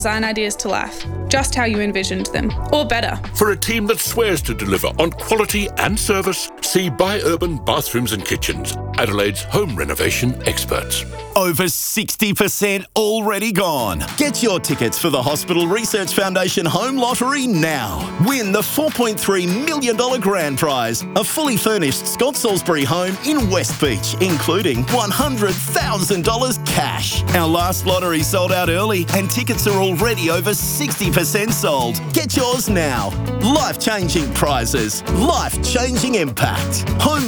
design ideas to life, just how you envisioned them, or better. For a team that swears to deliver on quality and service, see By Urban Bathrooms and Kitchens, Adelaide's home renovation experts. Over 60% already gone. Get your tickets for the Hospital Research Foundation Home Lottery now. Win the $4.3 million grand prize, a fully furnished Scott Salisbury home in West Beach, including $100,000 cash. Our last lottery sold out early and tickets are already over 60% sold. Get yours now. Life-changing prizes. Life-changing impact.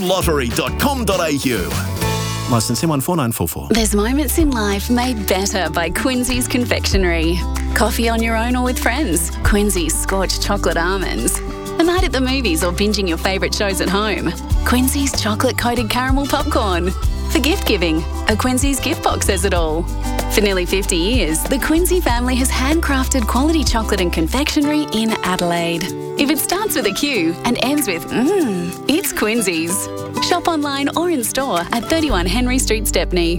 homelottery.com.au. Licence M14944. There's moments in life made better by Quincy's Confectionery. Coffee on your own or with friends. Quincy's Scorched Chocolate Almonds. A night at the movies or binging your favourite shows at home. Quincy's Chocolate-Coated Caramel Popcorn. For gift giving, a Quincy's gift box says it all. For nearly 50 years, the Quincy family has handcrafted quality chocolate and confectionery in Adelaide. If it starts with a Q and ends with it's Quincy's. Shop online or in store at 31 Henry Street, Stepney.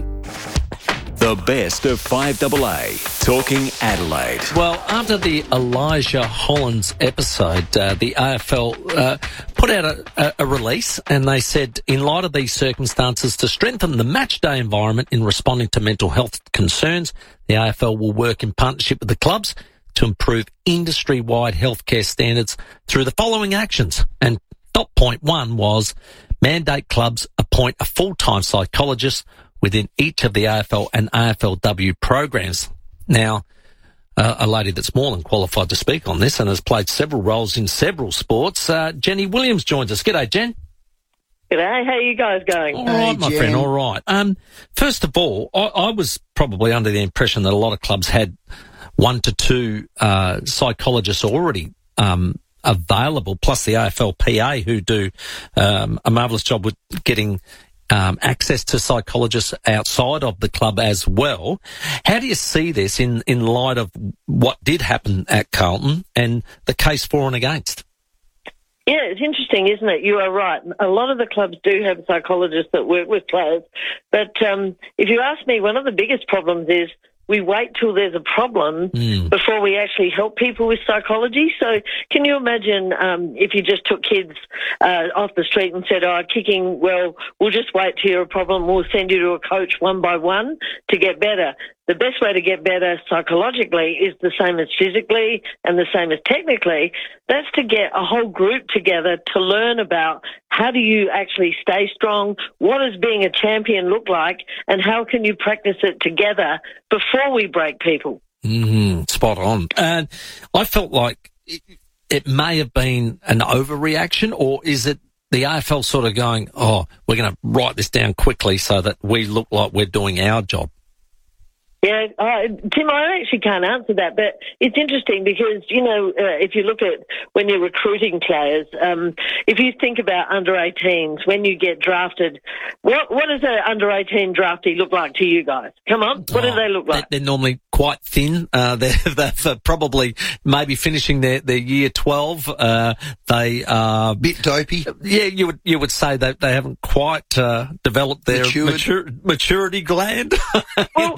The best of 5AA, Talking Adelaide. Well, after the Elijah Hollands episode, the AFL put out a release, and they said, in light of these circumstances, to strengthen the match day environment in responding to mental health concerns, the AFL will work in partnership with the clubs to improve industry-wide healthcare standards through the following actions. And top point one was mandate clubs appoint a full-time psychologist within each of the AFL and AFLW programs. Now, a lady that's more than qualified to speak on this and has played several roles in several sports, Jenny Williams joins us. G'day, Jen. G'day, how are you guys going? All right, my friend, all right. First of all, I was probably under the impression that a lot of clubs had 1 to 2 psychologists already available, plus the AFLPA, who do a marvellous job with getting access to psychologists outside of the club as well. How do you see this in light of what did happen at Carlton and the case for and against? Yeah, it's interesting, isn't it? You are right. A lot of the clubs do have psychologists that work with players. But if you ask me, one of the biggest problems is we wait till there's a problem before we actually help people with psychology. So can you imagine if you just took kids off the street and said, kicking, well, we'll just wait till you're a problem. We'll send you to a coach one by one to get better. The best way to get better psychologically is the same as physically and the same as technically. That's to get a whole group together to learn about how do you actually stay strong, what does being a champion look like, and how can you practice it together before we break people. Spot on. And I felt like it may have been an overreaction, or is it the AFL sort of going, we're going to write this down quickly so that we look like we're doing our job? Yeah, Tim, I actually can't answer that, but it's interesting because, if you look at when you're recruiting players, if you think about under-18s, when you get drafted, what does an under-18 draftee look like to you guys? Come on, what do they look like? They're normally quite thin. They're probably maybe finishing their year 12. They are bit dopey. Yeah, you would say that they haven't quite developed their maturity gland. Well,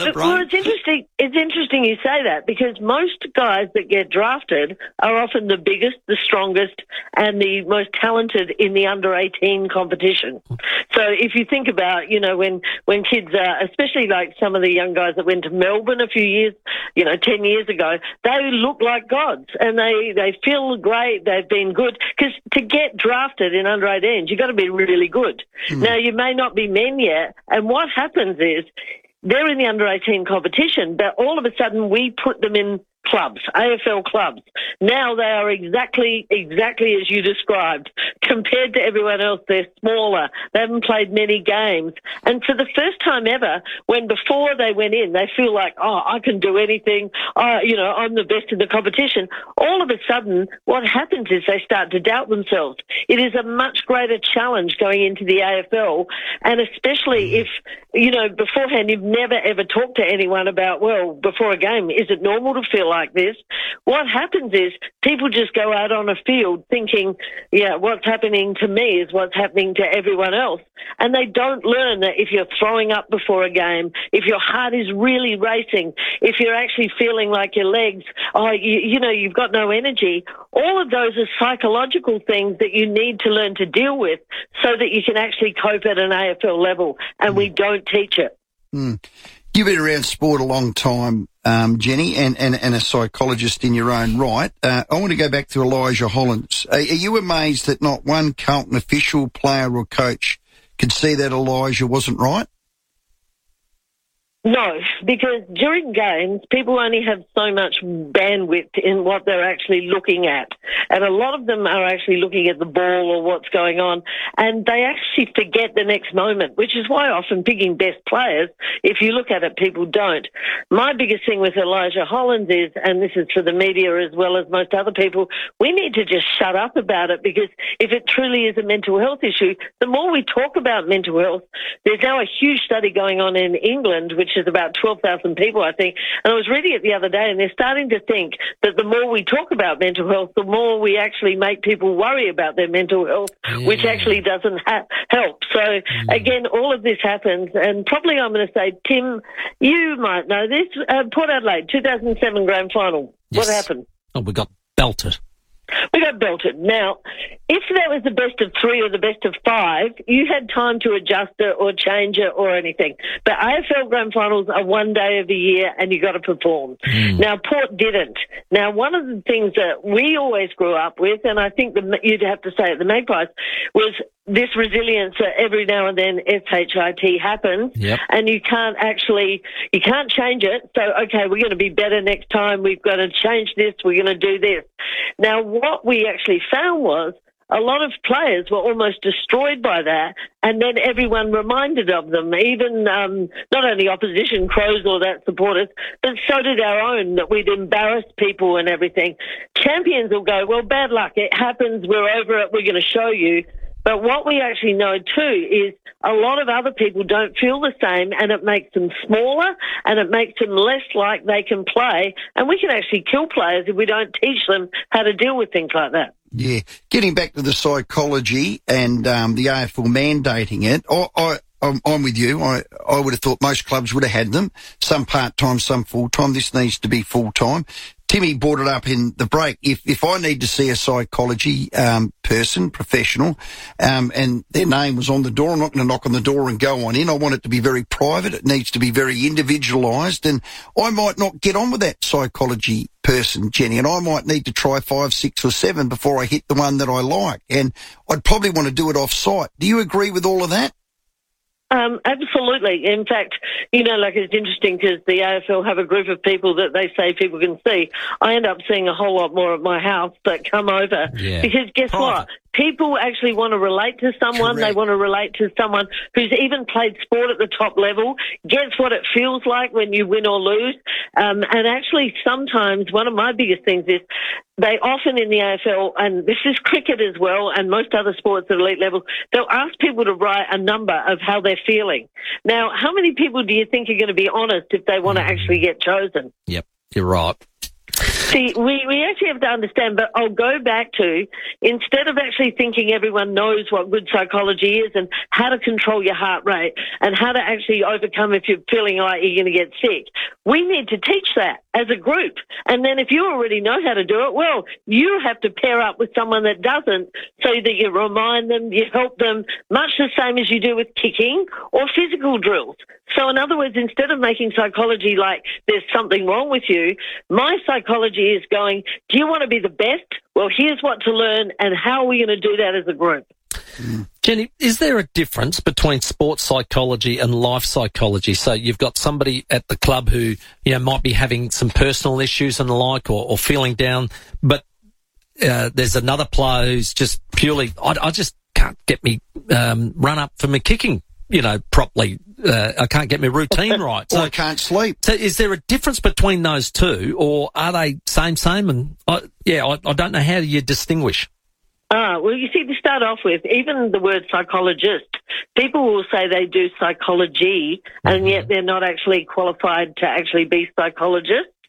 it's interesting you say that, because most guys that get drafted are often the biggest, the strongest, and the most talented in the under-18 competition. So if you think about, when kids are, especially like some of the young guys that went to Melbourne a few years, 10 years ago, they look like gods and they feel great. They've been good, because to get drafted in under-18s, you've got to be really good. Now, you may not be men yet, and what happens is, they're in the under-18 competition, but all of a sudden we put them in clubs, AFL clubs. Now they are exactly as you described. Compared to everyone else, they're smaller. They haven't played many games. And for the first time ever, when before they went in, they feel like, I can do anything. I'm the best in the competition. All of a sudden, what happens is they start to doubt themselves. It is a much greater challenge going into the AFL, and especially if, beforehand you've never ever talked to anyone about, before a game, is it normal to feel like this, what happens is people just go out on a field thinking, yeah, what's happening to me is what's happening to everyone else. And they don't learn that if you're throwing up before a game, if your heart is really racing, if you're actually feeling like your legs, you've got no energy, all of those are psychological things that you need to learn to deal with so that you can actually cope at an AFL level, and we don't teach it. You've been around sport a long time, Jenny, and a psychologist in your own right. I want to go back to Elijah Hollands. Are you amazed that not one Carlton official, player or coach could see that Elijah wasn't right? No, because during games, people only have so much bandwidth in what they're actually looking at. And a lot of them are actually looking at the ball or what's going on, and they actually forget the next moment, which is why often picking best players, if you look at it, people don't. My biggest thing with Elijah Hollands is, and this is for the media as well as most other people, we need to just shut up about it, because if it truly is a mental health issue, the more we talk about mental health, there's now a huge study going on in England, which is about 12,000 people, I think. And I was reading it the other day, and they're starting to think that the more we talk about mental health, the more we actually make people worry about their mental health, which actually doesn't help. So, again, all of this happens, and probably I'm going to say, Tim, you might know this, Port Adelaide, 2007 Grand Final. Yes. What happened? Oh, we got belted. We got belted. Now, if that was the best of 3 or the best of 5, you had time to adjust it or change it or anything. But AFL Grand Finals are one day of the year, and you got to perform. Now, Port didn't. Now, one of the things that we always grew up with, and I think you'd have to say at the Magpies, was this resilience that every now and then SHIT happens, and you can't change it. So, okay, we're going to be better next time. We've got to change this. We're going to do this. Now, what we actually found was a lot of players were almost destroyed by that, and then everyone reminded of them, even not only opposition Crows or that supporters, but so did our own, that we'd embarrassed people and everything. Champions will go, well, bad luck, it happens, we're over it, we're going to show you. But what we actually know too is a lot of other people don't feel the same, and it makes them smaller, and it makes them less like they can play. And we can actually kill players if we don't teach them how to deal with things like that. Yeah. Getting back to the psychology and the AFL mandating it, I'm with you. I would have thought most clubs would have had them, some part-time, some full-time. This needs to be full-time. Timmy brought it up in the break. If I need to see a psychology person, professional, and their name was on the door, I'm not going to knock on the door and go on in. I want it to be very private. It needs to be very individualised, and I might not get on with that psychology person, Jenny, and I might need to try 5, 6 or 7 before I hit the one that I like, and I'd probably want to do it off-site. Do you agree with all of that? Absolutely. In fact, it's interesting because the AFL have a group of people that they say people can see. I end up seeing a whole lot more at my house that come over because guess what? People actually want to relate to someone. Correct. They want to relate to someone who's even played sport at the top level, gets what it feels like when you win or lose. And actually, sometimes one of my biggest things is they often in the AFL, and this is cricket as well, and most other sports at elite level, they'll ask people to write a number of how they're feeling. Now, how many people do you think are going to be honest if they want to actually get chosen? Yep, you're right. See, we actually have to understand, but I'll go back to, instead of actually thinking everyone knows what good psychology is and how to control your heart rate and how to actually overcome if you're feeling like you're going to get sick, we need to teach that as a group. And then if you already know how to do it, well, you have to pair up with someone that doesn't so that you remind them, you help them, much the same as you do with kicking or physical drills. So in other words, instead of making psychology like there's something wrong with you, my psychology is going, do you want to be the best? Well, here's what to learn, and how are we going to do that as a group? Jenny, is there a difference between sports psychology and life psychology? So you've got somebody at the club who, might be having some personal issues and the like, or feeling down, but there's another player who's just purely, I just can't get me run up for my kicking, properly. I can't get my routine right. So I can't sleep. So is there a difference between those two, or are they same? And I don't know, how do you distinguish? Well, you see, to start off with, even the word psychologist, people will say they do psychology, and yet they're not actually qualified to actually be psychologists.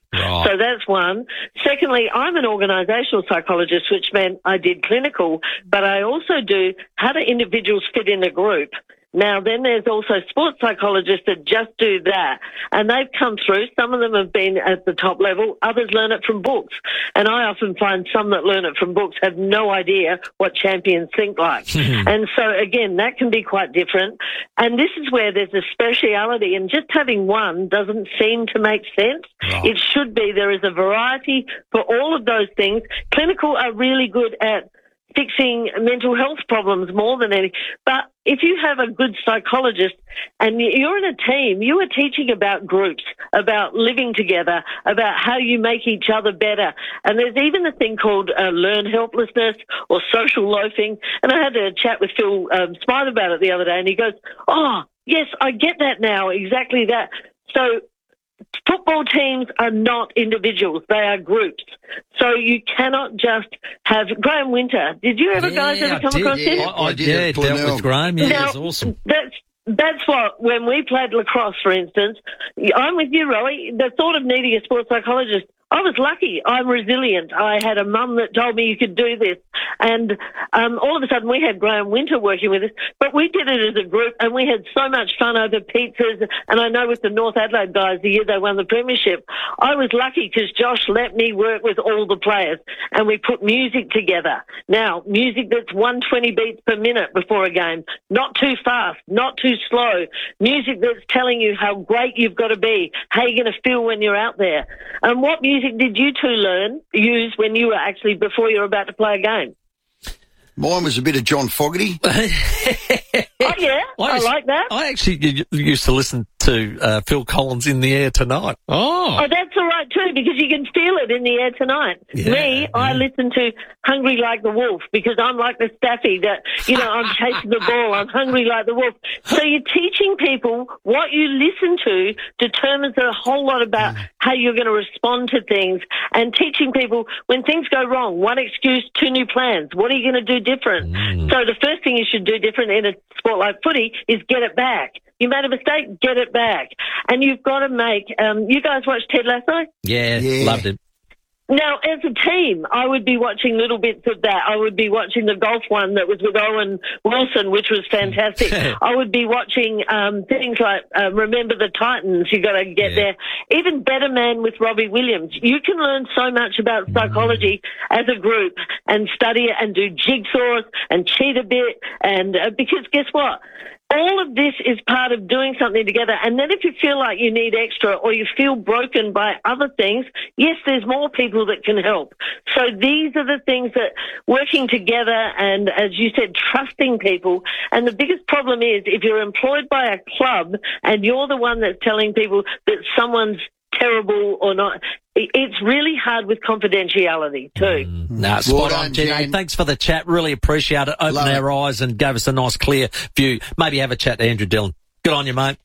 Right. So that's one. Secondly, I'm an organisational psychologist, which meant I did clinical, but I also do how do individuals fit in a group. Now, then there's also sports psychologists that just do that, and they've come through. Some of them have been at the top level. Others learn it from books, and I often find some that learn it from books have no idea what champions think like. And so, again, that can be quite different. And this is where there's a speciality, and just having one doesn't seem to make sense. Right. It should be. There is a variety for all of those things. Clinical are really good at fixing mental health problems more than any. But if you have a good psychologist and you're in a team, you are teaching about groups, about living together, about how you make each other better. And there's even a thing called learned helplessness or social loafing. And I had a chat with Phil Smythe about it the other day, and he goes, oh, yes, I get that now, exactly that. So football teams are not individuals, they are groups. So you cannot just have Graham Winter. Did you ever guys ever come across him? I did. Dealt with Graham. Yeah, it was awesome. That's what, when we played lacrosse, for instance, I'm with you, Rowie, the thought of needing a sports psychologist, I was lucky. I'm resilient. I had a mum that told me you could do this. And all of a sudden we had Graham Winter working with us, but we did it as a group and we had so much fun over pizzas. And I know with the North Adelaide guys, the year they won the premiership, I was lucky because Josh let me work with all the players and we put music together. Now, music that's 120 beats per minute before a game, not too fast, not too slow, music that's telling you how great you've got to be, how you're going to feel when you're out there. And what music did you two use when you were actually, before you were about to play a game? Mine was a bit of John Fogerty. Oh, yeah, I like that. I actually used to listen to Phil Collins, In the Air Tonight. Oh, that's all right too, because you can feel it in the air tonight. Yeah, I listen to Hungry Like the Wolf because I'm like the Staffy that, I'm chasing the ball. I'm hungry like the wolf. So you're teaching people what you listen to determines a whole lot about how you're going to respond to things, and teaching people when things go wrong, one excuse, two new plans. What are you going to do different? So the first thing you should do different in a sport like footy is get it back. You made a mistake, get it back. And you've got to make, you guys watch Ted Lasso? Yeah, loved it. Now, as a team, I would be watching little bits of that. I would be watching the golf one that was with Owen Wilson, which was fantastic. I would be watching things like Remember the Titans. You got to get there. Even Better Man with Robbie Williams. You can learn so much about psychology as a group and study it and do jigsaws and cheat a bit. And because guess what? All of this is part of doing something together. And then if you feel like you need extra or you feel broken by other things, yes, there's more people that can help. So these are the things that working together and, as you said, trusting people. And the biggest problem is if you're employed by a club and you're the one that's telling people that someone's terrible or not, it's really hard with confidentiality too. No, spot on, Jen. Thanks for the chat. Really appreciate it. Opened our eyes and gave us a nice, clear view. Maybe have a chat to Andrew Dillon. Good on you, mate.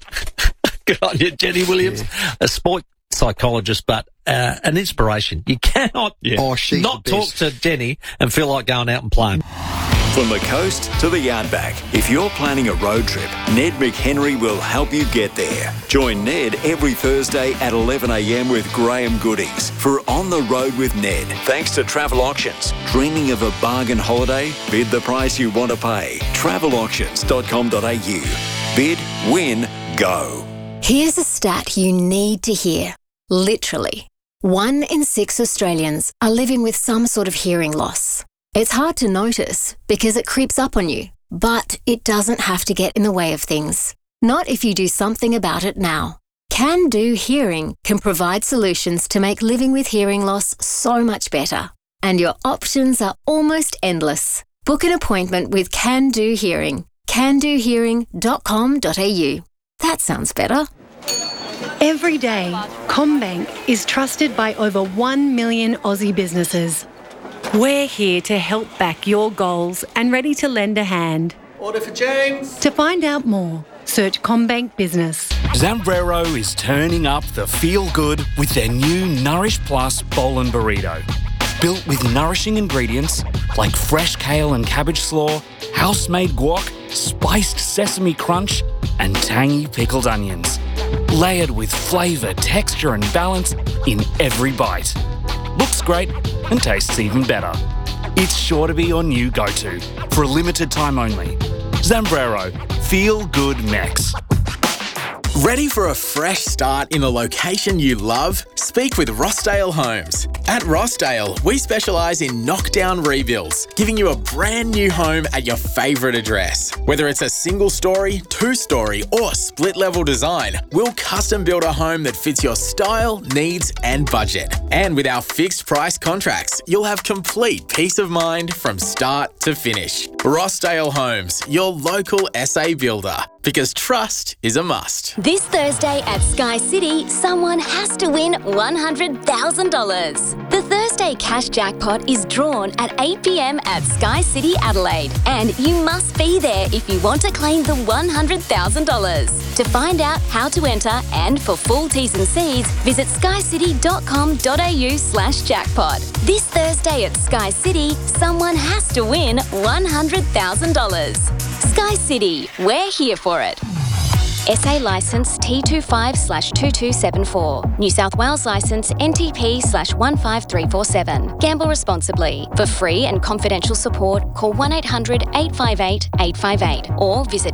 Good on you, Jenny Williams. A sport psychologist, but an inspiration. You cannot not talk to Jenny and feel like going out and playing. From the coast to the Outback, if you're planning a road trip, Ned McHenry will help you get there. Join Ned every Thursday at 11 a.m. with Graham Goodies for On the Road with Ned. Thanks to Travel Auctions. Dreaming of a bargain holiday? Bid the price you want to pay. Travelauctions.com.au. Bid, win, go. Here's a stat you need to hear. Literally. 1 in 6 Australians are living with some sort of hearing loss. It's hard to notice because it creeps up on you, but it doesn't have to get in the way of things. Not if you do something about it now. Can Do Hearing can provide solutions to make living with hearing loss so much better. And your options are almost endless. Book an appointment with Can Do Hearing. candohearing.com.au. That sounds better. Every day, CommBank is trusted by over 1 million Aussie businesses. We're here to help back your goals and ready to lend a hand. Order for James. To find out more, search CommBank Business. Zambrero is turning up the feel-good with their new Nourish Plus Bowl and Burrito. Built with nourishing ingredients like fresh kale and cabbage slaw, house-made guac, spiced sesame crunch, and tangy pickled onions. layered with flavour, texture and balance in every bite. Looks great and tastes even better. It's sure to be your new go-to for a limited time only. Zambrero, Feel Good Mex. Ready for a fresh start in the location you love? Speak with Rossdale Homes. At Rossdale, we specialise in knockdown rebuilds, giving you a brand new home at your favourite address. Whether it's a single story, two-story or split level design, we'll custom build a home that fits your style, needs and budget. And with our fixed price contracts, you'll have complete peace of mind from start to finish. Rossdale Homes, your local SA builder, because trust is a must. This Thursday at Sky City, someone has to win $100,000. The Thursday cash jackpot is drawn at 8 p.m. at Sky City Adelaide, and you must be there if you want to claim the $100,000. To find out how to enter and for full T's and C's, visit skycity.com.au/jackpot. This Thursday at Sky City, someone has to win $100,000. Sky City, we're here for it. SA licence T25/2274. New South Wales licence NTP/15347. Gamble responsibly. For free and confidential support, call 1-800-858-858 or visit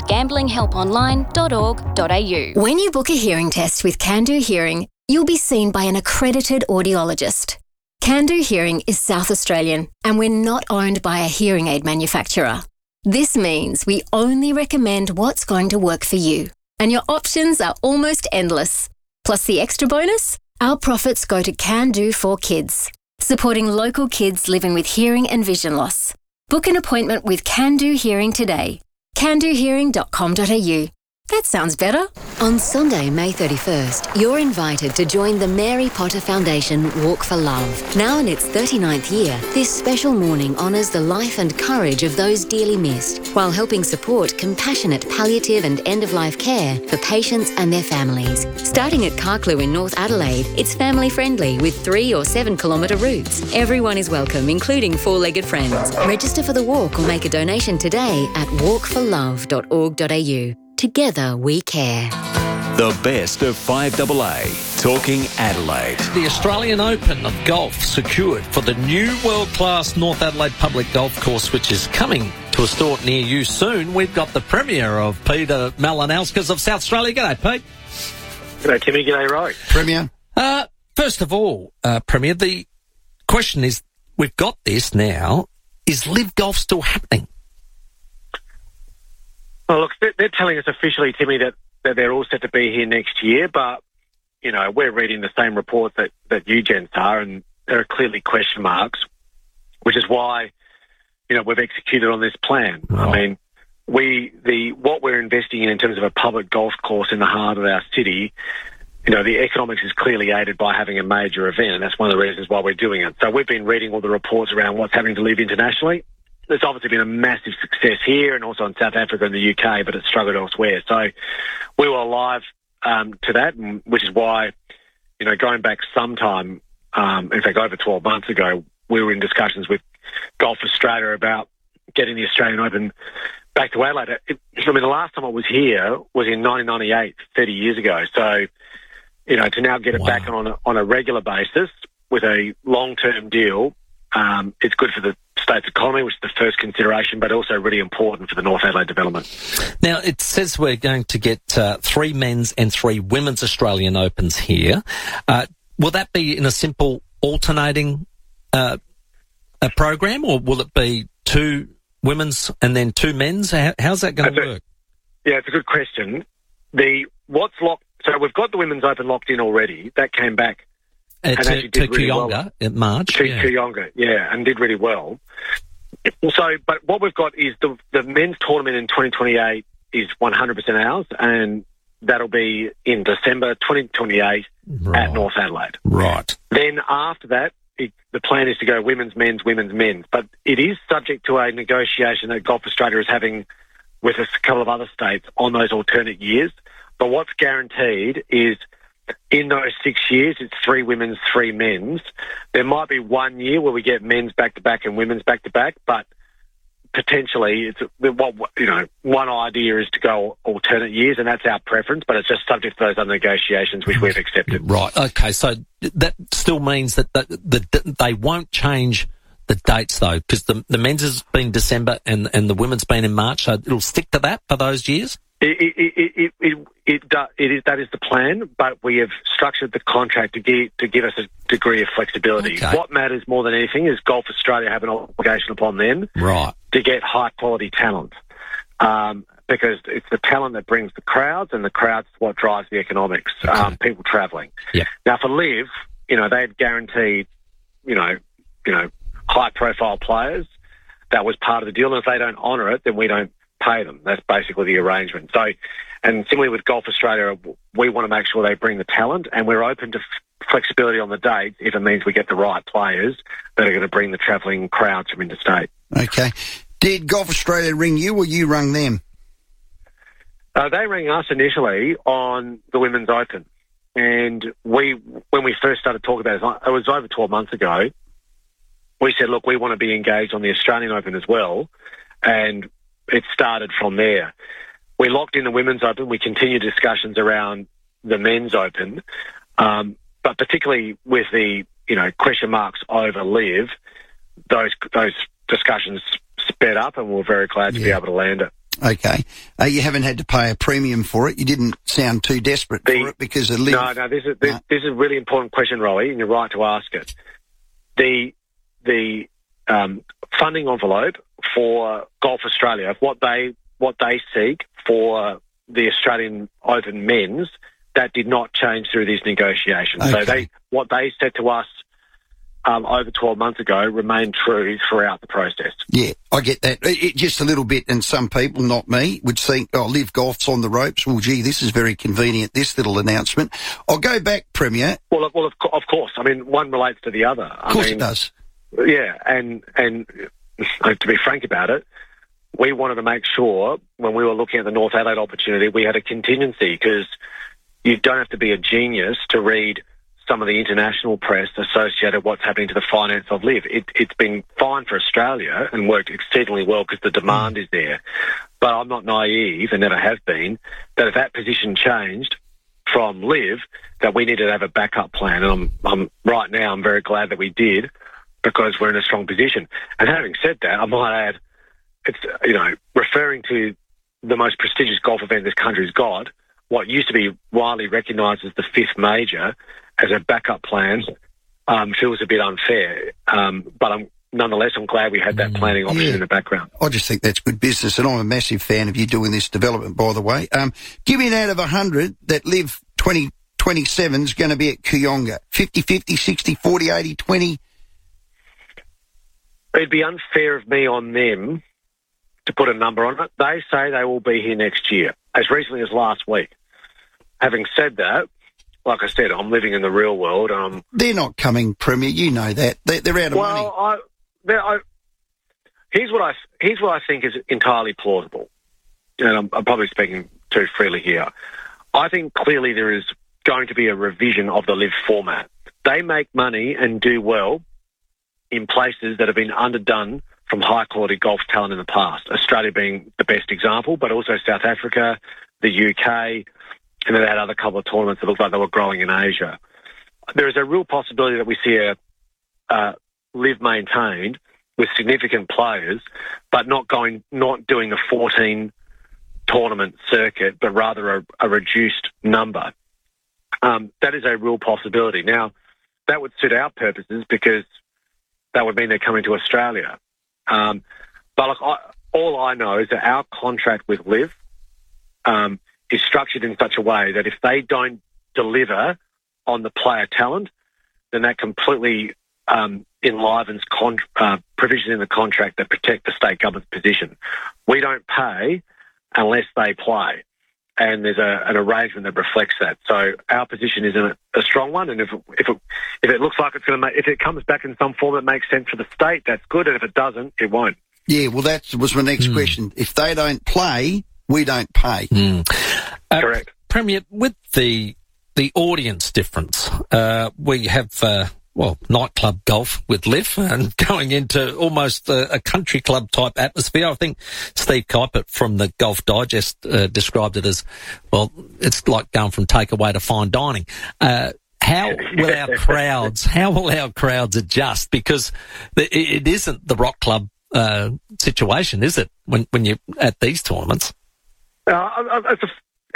gamblinghelponline.org.au. When you book a hearing test with Can-Do Hearing, you'll be seen by an accredited audiologist. Can-Do Hearing is South Australian, and we're not owned by a hearing aid manufacturer. This means we only recommend what's going to work for you, and your options are almost endless. Plus the extra bonus, our profits go to Can-Do for Kids, supporting local kids living with hearing and vision loss. Book an appointment with Can-Do Hearing today. candohearing.com.au. That sounds better. On Sunday, May 31st, you're invited to join the Mary Potter Foundation Walk for Love. Now in its 39th year, this special morning honours the life and courage of those dearly missed, while helping support compassionate palliative and end-of-life care for patients and their families. Starting at Carclew in North Adelaide, it's family-friendly with 3 or 7 kilometre routes. Everyone is welcome, including four-legged friends. Register for the walk or make a donation today at walkforlove.org.au. Together we care. The best of 5AA, Talking Adelaide. The Australian Open of Golf secured for the new world-class North Adelaide Public Golf Course, which is coming to a store near you soon. We've got the Premier of Peter Malinauskas of South Australia. G'day, Pete. G'day, Timmy. G'day, Roy. Premier. First of all, Premier, the question is, we've got this now, is Live Golf still happening? Well, look, they're telling us officially, Timmy, that they're all set to be here next year, but, you know, we're reading the same reports that you gents are, and there are clearly question marks, which is why, you know, we've executed on this plan. Right. I mean, what we're investing in terms of a public golf course in the heart of our city, you know, the economics is clearly aided by having a major event, and that's one of the reasons why we're doing it. So we've been reading all the reports around what's happening to Live internationally. There's obviously been a massive success here and also in South Africa and the UK, but it's struggled elsewhere. So we were alive to that, which is why, you know, going back some time, in fact, over 12 months ago, we were in discussions with Golf Australia about getting the Australian Open back to Adelaide. I mean, the last time I was here was in 1998, 30 years ago. So, you know, to now get it back on a regular basis with a long-term deal, it's good for the state's economy, which is the first consideration, but also really important for the North Adelaide development. Now, it says we're going to get 3 men's and 3 women's Australian Opens here. Will that be in a simple alternating a program, or will it be 2 women's and then 2 men's? How's that going to work? Yeah, it's a good question. So we've got the Women's Open locked in already. That came back. To Kooyonga in March. Kooyonga, and did really well. So, but what we've got is the men's tournament in 2028 is 100% ours, and that'll be in December 2028 at North Adelaide. Right. Then after that, the plan is to go women's, men's, men's. But it is subject to a negotiation that Golf Australia is having with a couple of other states on those alternate years. But what's guaranteed is in those 6 years, it's 3 women's, 3 men's. There might be 1 year where we get men's back-to-back and women's back-to-back, but potentially, one idea is to go alternate years, and that's our preference, but it's just subject to those other negotiations which we've accepted. Right. Okay. So that still means that they won't change the dates, though, because the men's has been December and the women's been in March, so it'll stick to that for those years? That is the plan, but we have structured the contract to give us a degree of flexibility. Okay. What matters more than anything is Golf Australia have an obligation upon them to get high-quality talent, because it's the talent that brings the crowds, and the crowds is what drives the economics, people travelling. Yeah. Now, for Liv, they've guaranteed, high-profile players. That was part of the deal, and if they don't honour it, then we don't pay them. That's basically the arrangement. So, and similarly with Golf Australia, we want to make sure they bring the talent, and we're open to flexibility on the dates if it means we get the right players that are going to bring the travelling crowds from interstate. Okay. Did Golf Australia ring you, or you rung them? They rang us initially on the Women's Open, and when we first started talking about it was over 12 months ago, we said, look, we want to be engaged on the Australian Open as well, and it started from there. We locked in the Women's Open. We continued discussions around the Men's Open, but particularly with the question marks over Liv, those discussions sped up, and we're very glad to be able to land it. Okay. You haven't had to pay a premium for it. You didn't sound too desperate for it because of Liv. No. This is a really important question, Rowie, and you're right to ask it. The funding envelope for Golf Australia, what they seek for the Australian Open men's, that did not change through these negotiations. Okay. So what they said to us over 12 months ago remained true throughout the process. Yeah, I get that. Just a little bit, and some people, not me, would think, Liv Golf's on the ropes. Well, gee, this is very convenient, this little announcement. I'll go back, Premier. Well, of course. I mean, one relates to the other. Of course it does. Yeah, and to be frank about it, we wanted to make sure when we were looking at the North Adelaide opportunity, we had a contingency, because you don't have to be a genius to read some of the international press associated with what's happening to the finance of Liv. It's been fine for Australia and worked exceedingly well because the demand is there. But I'm not naive, and never have been, that if that position changed from Liv, that we needed to have a backup plan. And I'm right now, I'm very glad that we did, because we're in a strong position. And having said that, I might add, it's, referring to the most prestigious golf event this country's got, what used to be widely recognised as the fifth major, as a backup plan, feels a bit unfair. But nonetheless, I'm glad we had that planning option in the background. I just think that's good business, and I'm a massive fan of you doing this development, by the way. Give me an out of 100 that Liv 2027 is going to be at Kooyonga. 50-50, 60-40, 80-20? It'd be unfair of me on them to put a number on it. They say they will be here next year, as recently as last week. Having said that, like I said, I'm living in the real world. They're not coming, Premier. You know that. They're out of money. Here's what I think is entirely plausible, and I'm probably speaking too freely here. I think clearly there is going to be a revision of the Liv format. They make money and do well in places that have been underdone from high-quality golf talent in the past, Australia being the best example, but also South Africa, the UK, and then they had other couple of tournaments that looked like they were growing in Asia. There is a real possibility that we see a Liv maintained with significant players, but not doing the 14-tournament circuit, but rather a reduced number. That is a real possibility. Now, that would suit our purposes because that would mean they're coming to Australia. But look, all I know is that our contract with Liv is structured in such a way that if they don't deliver on the player talent, then that completely enlivens provisions in the contract that protect the state government's position. We don't pay unless they play, and there's an arrangement that reflects that. So our position is a strong one, and if it looks like it's going to if it comes back in some form that makes sense for the state, that's good, and if it doesn't, it won't. Yeah, well, that was my next question. If they don't play, we don't pay. Correct. Premier, with the audience difference, we have nightclub golf with Liv and going into almost a country club type atmosphere. I think Steve Kuipert from the Golf Digest described it as, well, it's like going from takeaway to fine dining. How will our crowds adjust? Because it isn't the rock club situation, is it, when you're at these tournaments? It's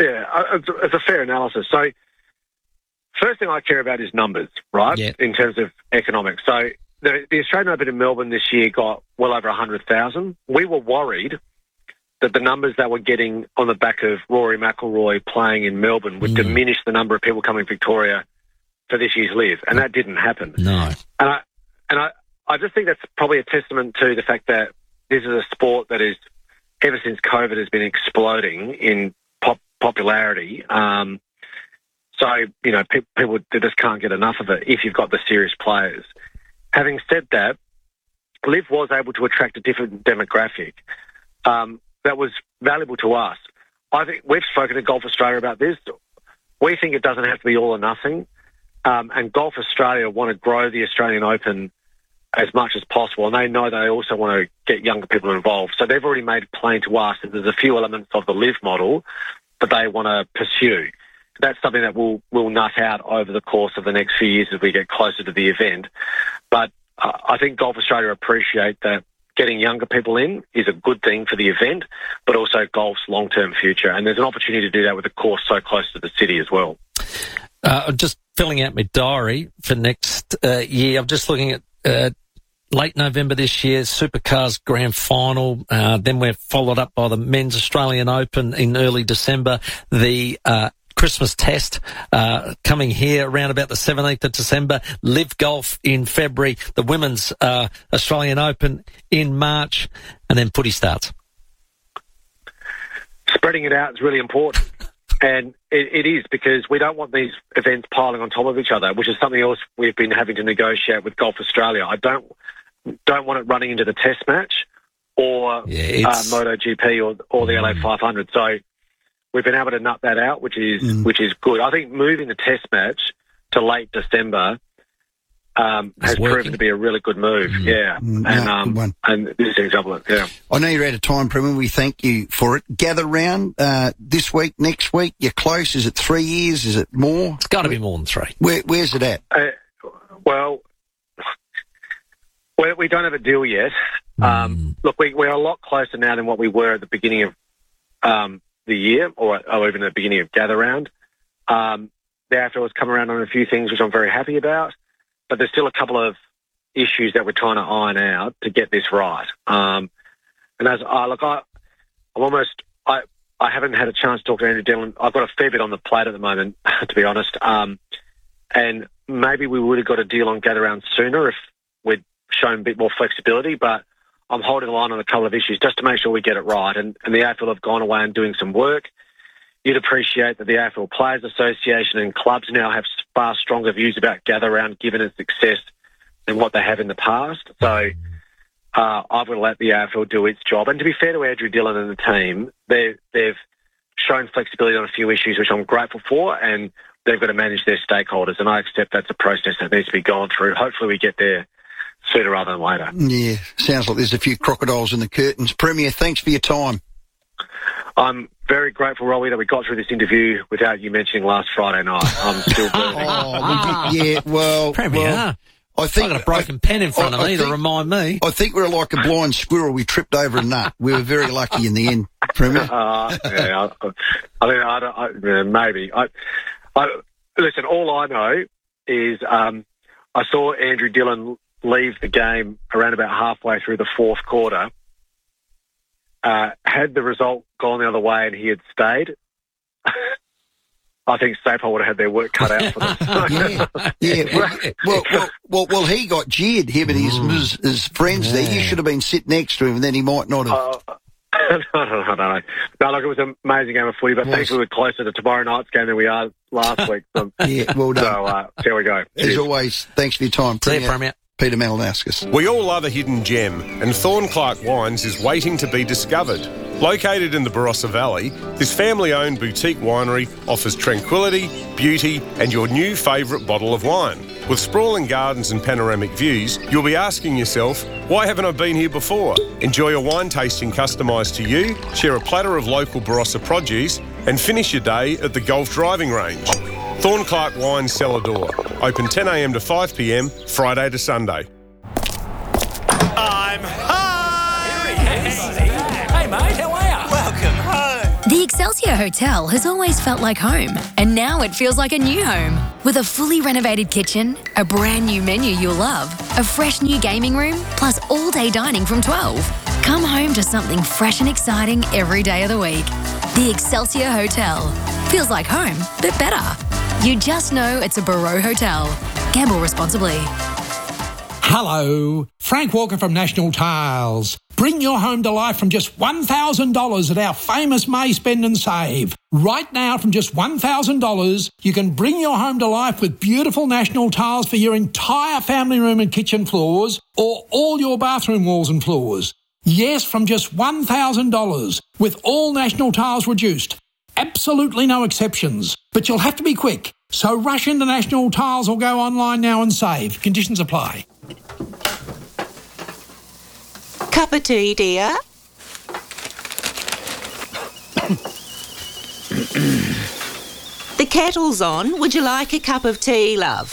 a fair analysis. So, first thing I care about is numbers, right? Yeah. In terms of economics. So the Australian Open in Melbourne this year got well over 100,000. We were worried that the numbers that we're getting on the back of Rory McIlroy playing in Melbourne would diminish the number of people coming to Victoria for this year's Live, and that didn't happen. No. And I just think that's probably a testament to the fact that this is a sport that is, ever since COVID, has been exploding in popularity. So, you know, people just can't get enough of it if you've got the serious players. Having said that, Liv was able to attract a different demographic that was valuable to us. I think we've spoken to Golf Australia about this. We think it doesn't have to be all or nothing. And Golf Australia want to grow the Australian Open as much as possible. And they know they also want to get younger people involved. So they've already made it plain to us that there's a few elements of the Liv model that they want to pursue. That's something that we'll nut out over the course of the next few years as we get closer to the event. But I think Golf Australia appreciate that getting younger people in is a good thing for the event, but also golf's long-term future. And there's an opportunity to do that with the course so close to the city as well. I'm just filling out my diary for next year. I'm just looking at late November this year, Supercars Grand Final. Then we're followed up by the Men's Australian Open in early December. The Christmas Test coming here around about the 17th of December. Live Golf in February. The Women's Australian Open in March. And then footy starts. Spreading it out is really important. And it is, because we don't want these events piling on top of each other, which is something else we've been having to negotiate with Golf Australia. I don't want it running into the Test match or MotoGP or the LA 500. So we've been able to nut that out, which is good. I think moving the Test match to late December has proven to be a really good move. And this is an example of it. Yeah. I know you're out of time, Premier. We thank you for it. Gather round this week, next week. You're close. Is it 3 years? Is it more? It's got to be more than 3. Where's it at? Well, we don't have a deal yet. Look, we're a lot closer now than what we were at the beginning of the year, or even at the beginning of Gather Round. The AFL has come around on a few things which I'm very happy about. But there's still a couple of issues that we're trying to iron out to get this right. And as I haven't had a chance to talk to Andrew Dillon. I've got a fair bit on the plate at the moment, to be honest. And maybe we would have got a deal on Gather Round sooner if we'd shown a bit more flexibility. But I'm holding the line on a couple of issues just to make sure we get it right. And the AFL have gone away and doing some work. You'd appreciate that the AFL Players Association and clubs now have far stronger views about Gather Round, given its success, than what they have in the past. So I've got to let the AFL do its job. And to be fair to Andrew Dillon and the team, they've shown flexibility on a few issues, which I'm grateful for, and they've got to manage their stakeholders. And I accept that's a process that needs to be gone through. Hopefully we get there sooner rather than later. Yeah, sounds like there's a few crocodiles in the curtains. Premier, thanks for your time. I'm very grateful, Robbie, that we got through this interview without you mentioning last Friday night. I'm still burning. Premier. I think I've got a broken pen in front of me to remind me. I think we're like a blind squirrel. We tripped over a nut. We were very lucky in the end, Premier. Maybe. Listen, all I know is I saw Andrew Dillon leave the game around about halfway through the fourth quarter. Had the result gone the other way and he had stayed, I think Sapole would have had their work cut out for them. Well, he got jeered, him and his friends there. You should have been sitting next to him, and then he might not have. No, look, it was an amazing game of footy, but thankfully we're closer to tomorrow night's game than we are last week. So, well done. So, there we go. As always, thanks for your time, Premier. Peter Malinauskas. We all love a hidden gem, and Thornclark Wines is waiting to be discovered. Located in the Barossa Valley, this family-owned boutique winery offers tranquility, beauty and your new favourite bottle of wine. With sprawling gardens and panoramic views, you'll be asking yourself, why haven't I been here before? Enjoy a wine tasting customised to you, share a platter of local Barossa produce and finish your day at the golf driving range. Thornclark Wine Cellar Door. Open 10 a.m. to 5 p.m, Friday to Sunday. I'm home! Hey mate, how are you? Welcome home. The Excelsior Hotel has always felt like home, and now it feels like a new home. With a fully renovated kitchen, a brand new menu you'll love, a fresh new gaming room, plus all-day dining from 12. Come home to something fresh and exciting every day of the week. The Excelsior Hotel. Feels like home, but better. You just know it's a Barreau Hotel. Gamble responsibly. Hello, Frank Walker from National Tiles. Bring your home to life from just $1,000 at our famous May Spend and Save. Right now, from just $1,000, you can bring your home to life with beautiful National Tiles for your entire family room and kitchen floors or all your bathroom walls and floors. Yes, from just $1,000 with all National Tiles reduced. Absolutely no exceptions. But you'll have to be quick. So rush into National Tiles or go online now and save. Conditions apply. Cup of tea, dear? The kettle's on. Would you like a cup of tea, love?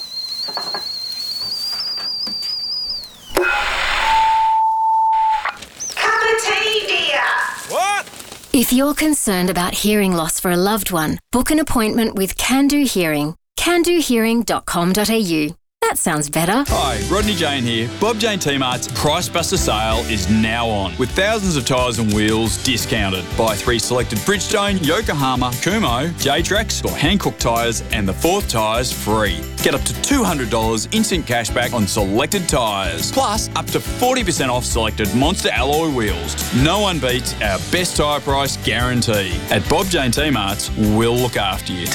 Cup of tea, dear. What? If you're concerned about hearing loss for a loved one, book an appointment with Can Do Hearing. candohearing.com.au. That sounds better. Hi, Rodney Jane here. Bob Jane T-Mart's Price Buster sale is now on, with thousands of tyres and wheels discounted. Buy 3 selected Bridgestone, Yokohama, Kumho, J-Trax or Hankook tyres and the 4th tyres free. Get up to $200 instant cashback on selected tyres. Plus, up to 40% off selected Monster alloy wheels. No one beats our best tyre price guarantee. At Bob Jane T-Mart's, we'll look after you.